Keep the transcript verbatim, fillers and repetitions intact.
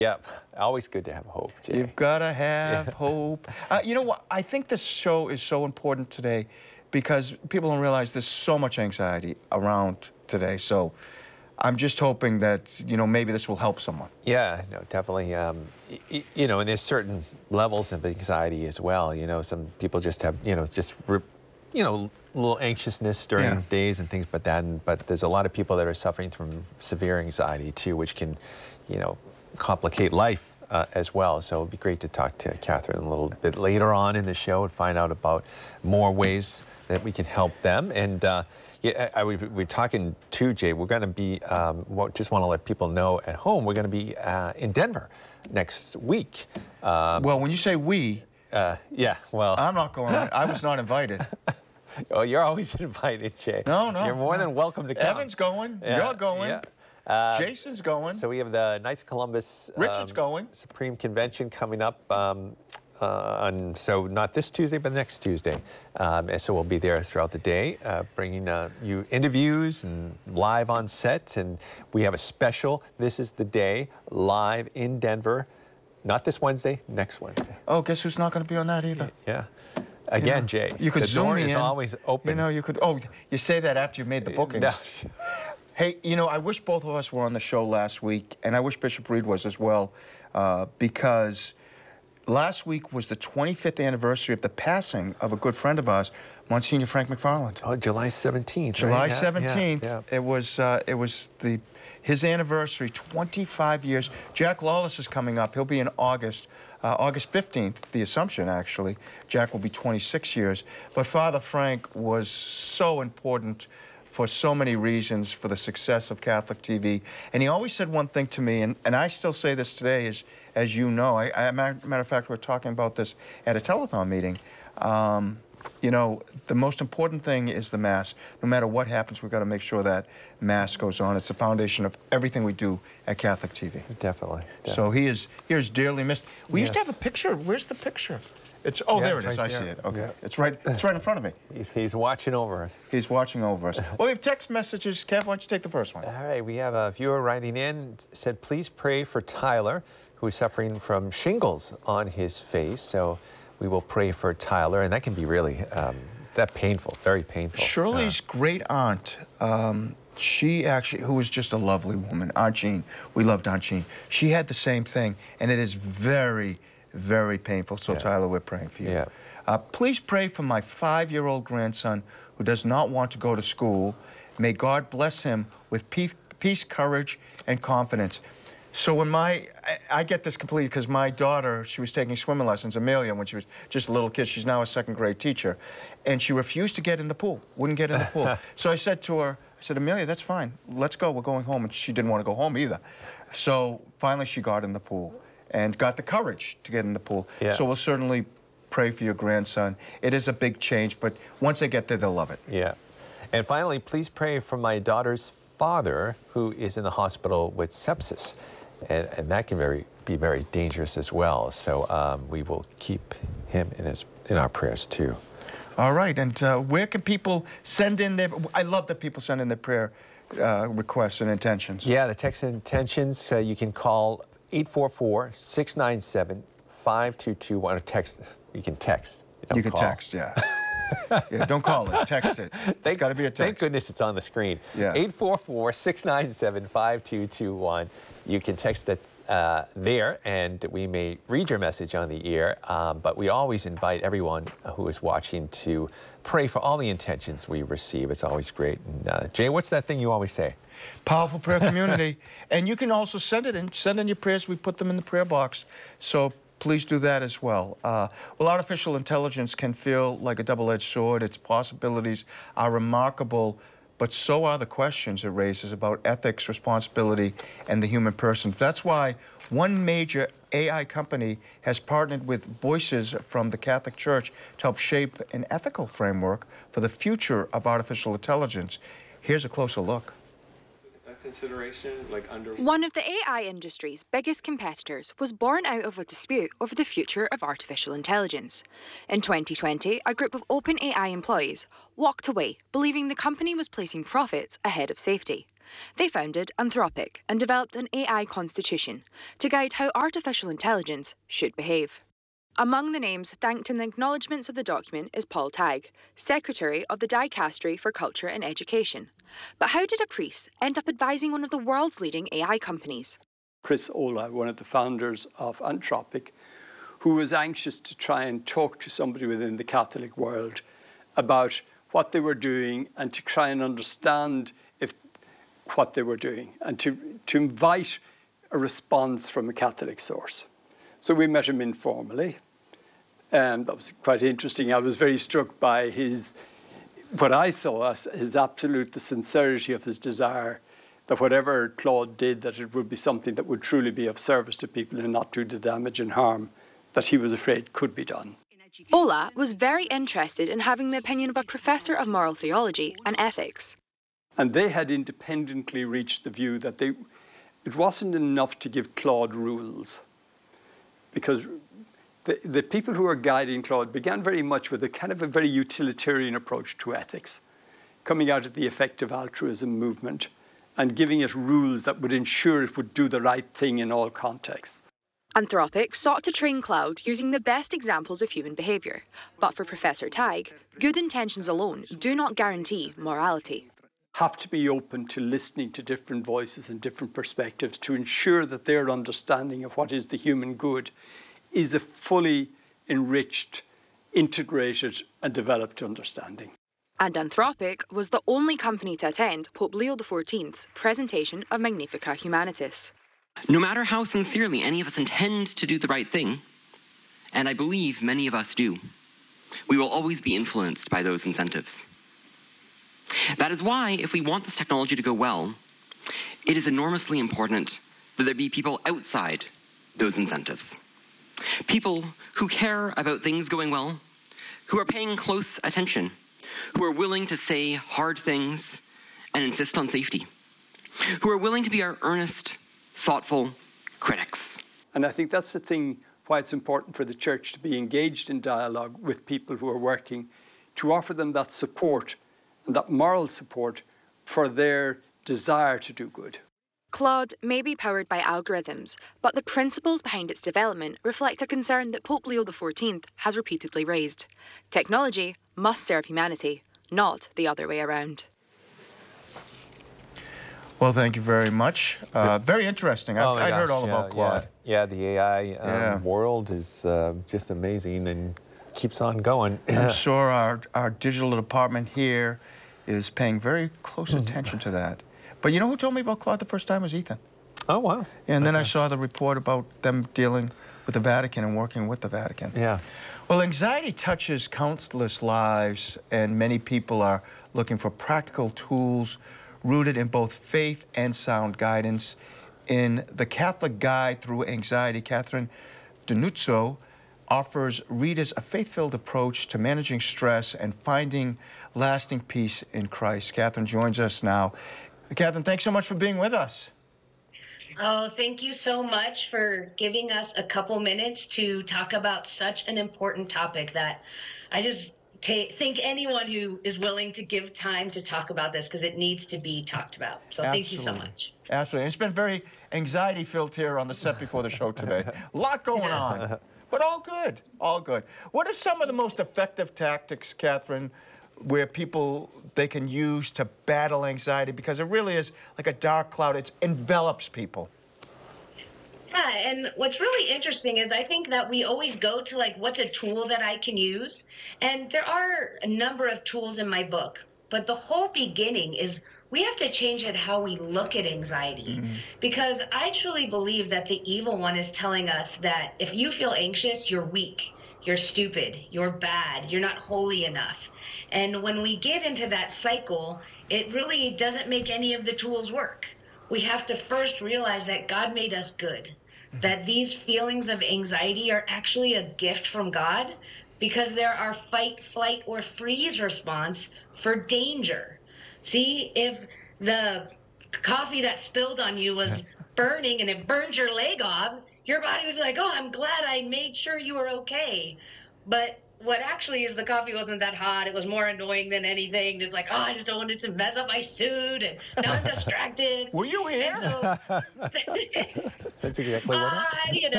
Yep, always good to have hope, Jay. You've got to have Yeah. hope. Uh, you know what? I think this show is so important today because people don't realize there's so much anxiety around today. So I'm just hoping that, you know, maybe this will help someone. Yeah, no, definitely. Um, y you know, and there's certain levels of anxiety as well. You know, some people just have, you know, just, you know, a little anxiousness during Yeah. days and things like that. And, but there's a lot of people that are suffering from severe anxiety too, which can, you know, complicate life uh, as well. So it'd be great to talk to Catherine a little bit later on in the show and find out about more ways that we can help them. And uh, yeah, I, I, we, we're talking too, Jay. We're going to be, um, well, just want to let people know at home, we're going to be uh, in Denver next week. Um, Well, when you say we, uh, yeah, well. I'm not going. I was not invited. Oh, you're always invited, Jay. No, no. You're more no. than welcome to come. Evan's going. Yeah, You're going. yeah. Uh, Jason's going. So we have the Knights of Columbus Richard's um, going. Supreme Convention coming up. Um, uh, on, so not this Tuesday, but next Tuesday. Um, and so we'll be there throughout the day, uh, bringing uh, you interviews and live on set. And we have a special, This Is the Day, live in Denver. Not this Wednesday, next Wednesday. Oh, guess who's not going to be on that either? Yeah. Again, Yeah. Jay, You could the zoom door me is in. always open. You know, you could. Oh, you say that after you made the bookings. No. Hey, you know, I wish both of us were on the show last week, and I wish Bishop Reed was as well, uh, because last week was the twenty-fifth anniversary of the passing of a good friend of ours, Monsignor Frank McFarland. Oh, July seventeenth. July right? Yeah, seventeenth. Yeah, It was. Uh, it was the his anniversary. twenty-five years. Jack Lawless is coming up. He'll be in August. Uh, August fifteenth, the Assumption, actually. Jack will be twenty-six years. But Father Frank was so important for so many reasons for the success of Catholic T V. And he always said one thing to me, and, and I still say this today, as, as you know. I, I, matter of fact, we were talking about this at a telethon meeting. Um, you know, the most important thing is the Mass. No matter what happens, we've got to make sure that Mass goes on. It's the foundation of everything we do at Catholic T V. Definitely. definitely. So he is, he is dearly missed. We used to Yes. have a picture. Where's the picture? It's oh, Yeah, there it's it is. right I see there. it. Okay, Yeah. it's right. It's right in front of me. He's, he's watching over us. He's watching over us. Well, we have text messages. Kev, why don't you take the first one? All right, we have a viewer writing in, said, please pray for Tyler, who is suffering from shingles on his face. So we will pray for Tyler, and that can be really um, that painful, very painful. Shirley's Uh, great aunt, um, she actually, who was just a lovely woman, Aunt Jean. We loved Aunt Jean. She had the same thing, and it is very, very painful. So, Yeah. Tyler, we're praying for you. Yeah. Uh, please pray for my five-year-old grandson who does not want to go to school. May God bless him with peace, peace courage, and confidence. So when my, I, I get this completely because my daughter, she was taking swimming lessons, Amelia, when she was just a little kid. She's now a second grade teacher. And she refused to get in the pool, wouldn't get in the pool. So I said to her, I said, Amelia, that's fine. Let's go. We're going home. And she didn't want to go home either. So finally she got in the pool and got the courage to get in the pool. Yeah. So we'll certainly pray for your grandson. It is a big change, but once they get there, they'll love it. Yeah. And finally, please pray for my daughter's father, who is in the hospital with sepsis. And, and that can very, be very dangerous as well. So um, we will keep him in, his, in our prayers too. All right, and uh, where can people send in their, I love that people send in their prayer uh, requests and intentions. Yeah, the text intentions, uh, you can call eight four four, six nine seven, five two two one, or text, you can text. You, You can call. text, yeah. Yeah, don't call it, text it. Thank, It's got to be a text. Thank goodness it's on the screen. Yeah. eight four four, six nine seven, five two two one. You can text it uh, there, and we may read your message on the air, um, but we always invite everyone who is watching to pray for all the intentions we receive. It's always great. And, uh, Jay, what's that thing you always say? Powerful prayer community. And you can also send it in, send in your prayers. We put them in the prayer box. So please do that as well. Uh, well, artificial intelligence can feel like a double-edged sword. Its possibilities are remarkable, but so are the questions it raises about ethics, responsibility, and the human person. That's why one major A I company has partnered with Voices from the Catholic Church to help shape an ethical framework for the future of artificial intelligence. Here's a closer look. consideration, like under... One of the A I industry's biggest competitors was born out of a dispute over the future of artificial intelligence. In twenty twenty, a group of OpenAI employees walked away, believing the company was placing profits ahead of safety. They founded Anthropic and developed an A I constitution to guide how artificial intelligence should behave. Among the names thanked in the acknowledgements of the document is Paul Tagg, Secretary of the Dicastery for Culture and Education. But how did a priest end up advising one of the world's leading A I companies? Chris Olah, one of the founders of Anthropic, who was anxious to try and talk to somebody within the Catholic world about what they were doing and to try and understand if what they were doing and to, to invite a response from a Catholic source. So we met him informally, and that was quite interesting. I was very struck by his, what I saw as his absolute, the sincerity of his desire that whatever Claude did, that it would be something that would truly be of service to people and not do the damage and harm that he was afraid could be done. Olah was very interested in having the opinion of a professor of moral theology and ethics. And they had independently reached the view that they, it wasn't enough to give Claude rules, because the, the people who were guiding Claude began very much with a kind of a very utilitarian approach to ethics, coming out of the effective altruism movement and giving it rules that would ensure it would do the right thing in all contexts. Anthropic sought to train Claude using the best examples of human behaviour. But for Professor Tagg, good intentions alone do not guarantee morality. Have to be open to listening to different voices and different perspectives to ensure that their understanding of what is the human good is a fully enriched, integrated and developed understanding. And Anthropic was the only company to attend Pope Leo the fourteenth's presentation of Magnificat Humanitas. No matter how sincerely any of us intend to do the right thing, and I believe many of us do, we will always be influenced by those incentives. That is why, if we want this technology to go well, it is enormously important that there be people outside those incentives. People who care about things going well, who are paying close attention, who are willing to say hard things and insist on safety, who are willing to be our earnest, thoughtful critics. And I think that's the thing why it's important for the church to be engaged in dialogue with people who are working, to offer them that support and that moral support for their desire to do good. Claude may be powered by algorithms, but the principles behind its development reflect a concern that Pope Leo the fourteenth has repeatedly raised. Technology must serve humanity, not the other way around. Well, thank you very much. Uh, very interesting. I've, Oh my I'd heard gosh, all yeah, about Claude. Yeah, yeah the A I um, Yeah. world is uh, just amazing and keeps on going. I'm sure our, our digital department here is paying very close attention to that. But you know who told me about Claude the first time was Ethan. Oh, wow. And then I Okay. saw the report about them dealing with the Vatican and working with the Vatican. Yeah. Well, anxiety touches countless lives, and many people are looking for practical tools rooted in both faith and sound guidance. In The Catholic Guide Through Anxiety, Catherine Denuzzo offers readers a faith-filled approach to managing stress and finding lasting peace in Christ. Catherine joins us now. Catherine, thanks so much for being with us. Oh, thank you so much for giving us a couple minutes to talk about such an important topic that I just ta think anyone who is willing to give time to talk about this, because it needs to be talked about. So thank you so much. Absolutely. It's been very anxiety-filled here on the set before the show today. A lot going on, but all good, all good. What are some of the most effective tactics, Catherine, where people, they can use to battle anxiety? Because it really is like a dark cloud. It envelops people. Yeah, and what's really interesting is I think that we always go to like, what's a tool that I can use? And there are a number of tools in my book, but the whole beginning is we have to change it how we look at anxiety. Mm-hmm. Because I truly believe that the evil one is telling us that if you feel anxious, you're weak, you're stupid, you're bad, you're not holy enough. And when we get into that cycle, it really doesn't make any of the tools work. We have to first realize that God made us good, that these feelings of anxiety are actually a gift from God, because they're our fight, flight, or freeze response for danger. See, if the coffee that spilled on you was burning and it burned your leg off, your body would be like, oh, I'm glad I made sure you were okay. But what actually is the coffee wasn't that hot. It was more annoying than anything. It's like, oh, I just don't want it to mess up my suit. And now I'm distracted. Were you here? And so, That's exactly what uh, happened. you know,